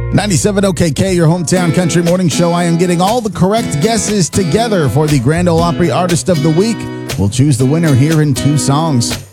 97 OKK, your hometown country morning show. I am getting all the correct guesses together for the Grand Ole Opry Artist of the Week. We'll choose the winner here in 2 songs.